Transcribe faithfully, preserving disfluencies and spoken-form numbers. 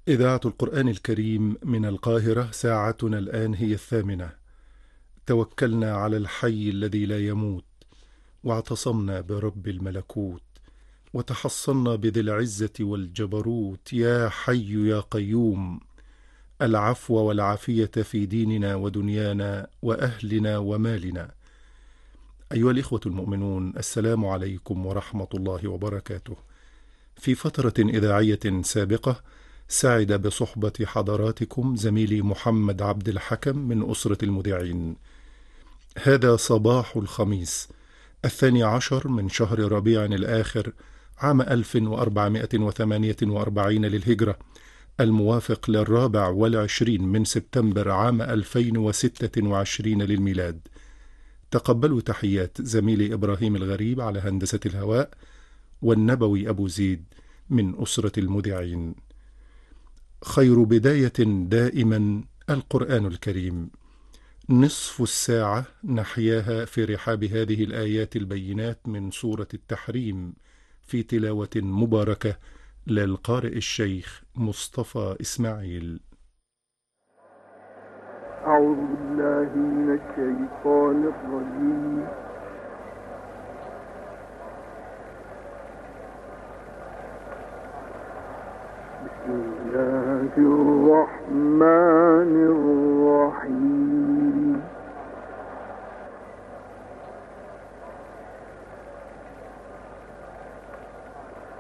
إذاعة القرآن الكريم من القاهرة، ساعتنا الآن هي الثامنة. توكلنا على الحي الذي لا يموت، واعتصمنا برب الملكوت، وتحصنا بذي العزة والجبروت. يا حي يا قيوم، العفو والعافية في ديننا ودنيانا وأهلنا ومالنا. أيها الإخوة المؤمنون، السلام عليكم ورحمة الله وبركاته. في فترة إذاعية سابقة سعد بصحبة حضراتكم زميلي محمد عبد الحكم من أسرة المذيعين. هذا صباح الخميس الثاني عشر من شهر ربيع الآخر عام ألف وأربعمائة وثمانية وأربعين للهجرة، الموافق للرابع والعشرين من سبتمبر عام ألفين وستة وعشرين للميلاد. تقبلوا تحيات زميلي إبراهيم الغريب على هندسة الهواء، والنبوي أبو زيد من أسرة المذيعين. خير بداية دائما القرآن الكريم. نصف الساعة نحياها في رحاب هذه الآيات البينات من سورة التحريم، في تلاوة مباركة للقارئ الشيخ مصطفى إسماعيل. أعوذ بالله من الشيطان الرجيم. بسم الله الرحمن الرحيم.